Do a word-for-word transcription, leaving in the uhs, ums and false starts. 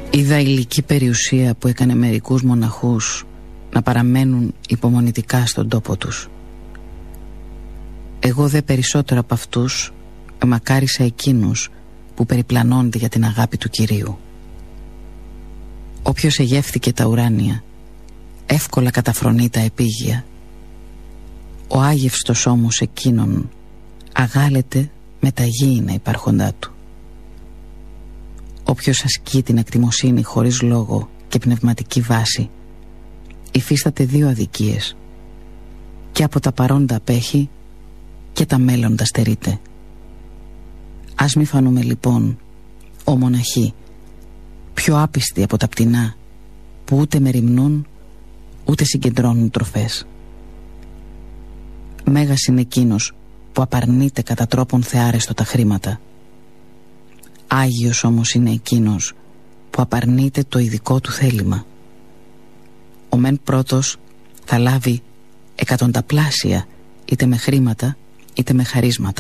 Είδα ηλική περιουσία που έκανε μερικούς μοναχούς να παραμένουν υπομονητικά στον τόπο τους. Εγώ δε περισσότερο από αυτούς εμακάρισα εκείνους που περιπλανώνται για την αγάπη του Κυρίου. Όποιος εγεύθηκε τα ουράνια εύκολα καταφρονεί τα επίγεια. Ο άγευστος όμως εκείνον αγάλεται με τα γήινα υπάρχοντά του. Όποιος ασκεί την εκτιμοσύνη χωρίς λόγο και πνευματική βάση υφίσταται δύο αδικίες: και από τα παρόντα απέχει και τα μέλλοντα στερείται. Ας μη φανούμε λοιπόν, ο μοναχοί, πιο άπιστοι από τα πτηνά που ούτε μεριμνούν ούτε συγκεντρώνουν τροφές. Μέγας είναι εκείνος που απαρνείται κατά τρόπον θεάρεστο τα χρήματα. Άγιος όμως είναι εκείνος που απαρνείται το ειδικό του θέλημα. Ο μεν πρώτος θα λάβει εκατονταπλάσια είτε με χρήματα είτε με χαρίσματα.